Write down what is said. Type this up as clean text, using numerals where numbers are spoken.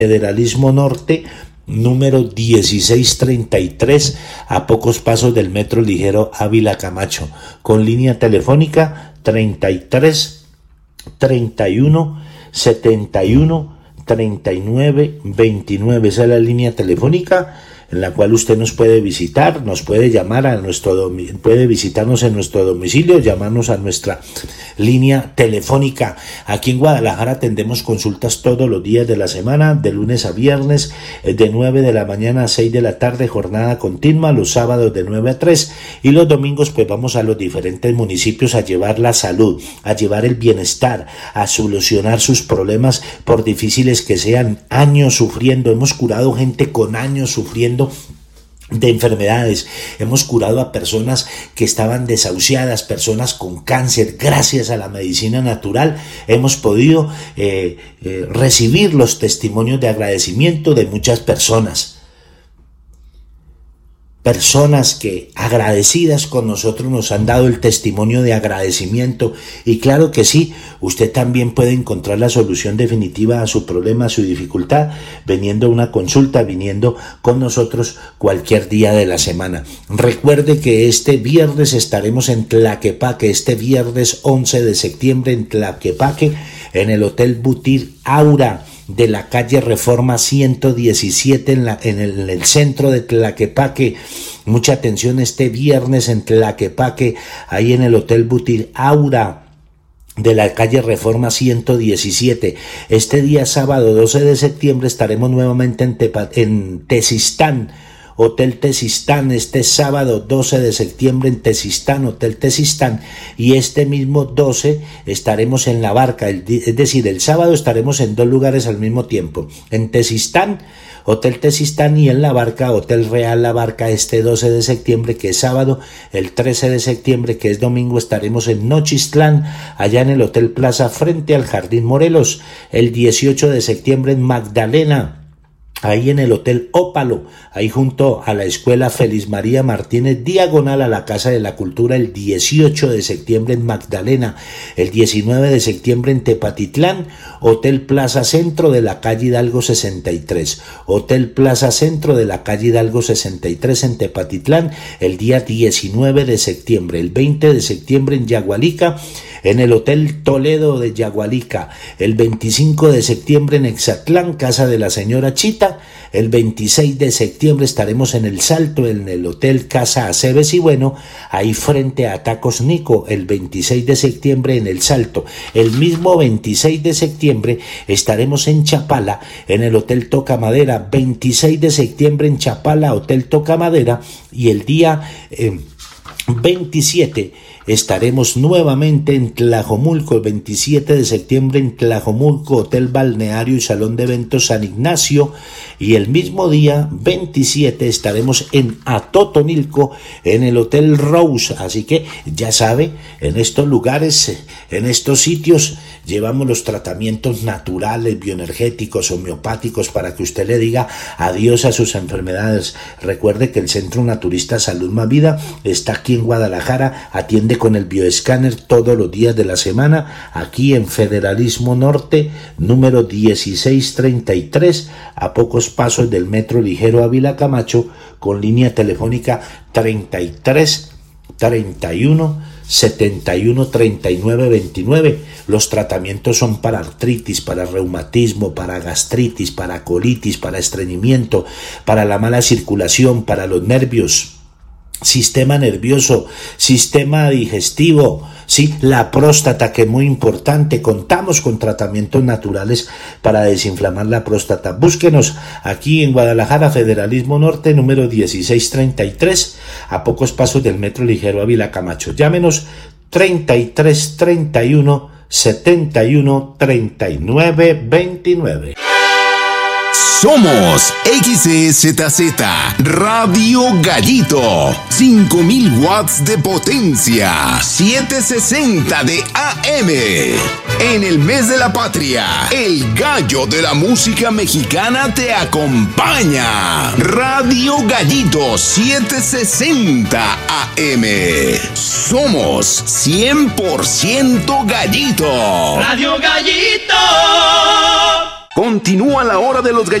Federalismo Norte, número 1633, a pocos pasos del Metro Ligero Ávila Camacho, con línea telefónica 33 31 71 39 29. Esa es la línea telefónica en la cual usted nos puede visitar, nos puede llamar a puede visitarnos en nuestro domicilio, llamarnos a nuestra línea telefónica. Aquí en Guadalajara atendemos consultas todos los días de la semana, de lunes a viernes, de 9 de la mañana a 6 de la tarde, jornada continua, los sábados de 9 a 3, y los domingos pues vamos a los diferentes municipios a llevar la salud, a llevar el bienestar, a solucionar sus problemas, por difíciles que sean. Años sufriendo, hemos curado gente con años sufriendo de enfermedades, hemos curado a personas que estaban desahuciadas, personas con cáncer. Gracias a la medicina natural hemos podido recibir los testimonios de agradecimiento de muchas personas que agradecidas con nosotros nos han dado el testimonio de agradecimiento. Y claro que sí, usted también puede encontrar la solución definitiva a su problema, a su dificultad, viniendo a una consulta, viniendo con nosotros cualquier día de la semana. Recuerde que este viernes estaremos en Tlaquepaque, este viernes 11 de septiembre en Tlaquepaque, en el Hotel Butir Aura de la calle Reforma 117 en el centro de Tlaquepaque. Mucha atención este viernes en Tlaquepaque, ahí en el Hotel Butir Aura de la calle Reforma 117. Este día sábado 12 de septiembre estaremos nuevamente en Tezistán, Hotel Tezistán, este sábado 12 de septiembre en Tezistán, Hotel Tezistán, y este mismo 12 estaremos en La Barca, es decir, el sábado estaremos en dos lugares al mismo tiempo, en Tezistán, Hotel Tezistán, y en La Barca, Hotel Real La Barca, este 12 de septiembre que es sábado. El 13 de septiembre que es domingo estaremos en Nochistlán, allá en el Hotel Plaza frente al Jardín Morelos. El 18 de septiembre en Magdalena, ahí en el Hotel Ópalo, ahí junto a la Escuela Feliz María Martínez, diagonal a la Casa de la Cultura. El 18 de septiembre en Magdalena, el 19 de septiembre en Tepatitlán, Hotel Plaza Centro de la calle Hidalgo 63, Hotel Plaza Centro de la calle Hidalgo 63 en Tepatitlán, el día 19 de septiembre, el 20 de septiembre en Yagualica, en el Hotel Toledo de Yagualica, el 25 de septiembre en Exatlán, Casa de la Señora Chita, el 26 de septiembre estaremos en El Salto, en el Hotel Casa Aceves y Bueno, ahí frente a Tacos Nico, el 26 de septiembre en El Salto. El mismo 26 de septiembre estaremos en Chapala, en el Hotel Toca Madera, 26 de septiembre en Chapala, Hotel Toca Madera, y el día 27 estaremos nuevamente en Tlajomulco, el 27 de septiembre en Tlajomulco, Hotel Balneario y Salón de Eventos San Ignacio, y el mismo día 27 estaremos en Atotonilco, en el Hotel Rose. Así que ya sabe, en estos lugares, en estos sitios, llevamos los tratamientos naturales, bioenergéticos, homeopáticos, para que usted le diga adiós a sus enfermedades. Recuerde que el Centro Naturista Salud Más Vida está aquí en Guadalajara, atiende con el bioescáner todos los días de la semana, aquí en Federalismo Norte, número 1633, a pocos pasos del Metro Ligero Ávila Camacho, con línea telefónica 33 31 71 39 29. Los tratamientos son para artritis, para reumatismo, para gastritis, para colitis, para estreñimiento, para la mala circulación, para los nervios, sistema nervioso, sistema digestivo, sí, la próstata, que es muy importante. Contamos con tratamientos naturales para desinflamar la próstata. Búsquenos aquí en Guadalajara, Federalismo Norte, número 1633, a pocos pasos del Metro Ligero Ávila Camacho. Llámenos 33 31 71 39 29. Somos XEZZ Radio Gallito, 5000 watts de potencia, 760 de AM. En el mes de la patria, el gallo de la música mexicana te acompaña. Radio Gallito 760 AM. Somos 100% gallito. Radio Gallito. Continúa la hora de los gallitos.